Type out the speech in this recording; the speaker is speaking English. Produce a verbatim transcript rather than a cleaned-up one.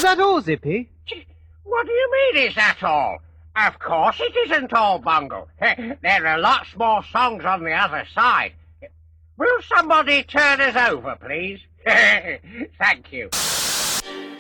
Is that all, Zippy? What do you mean, is that all? Of course it isn't all, Bungle. There are lots more songs on the other side. Will somebody turn us over, please? Thank you.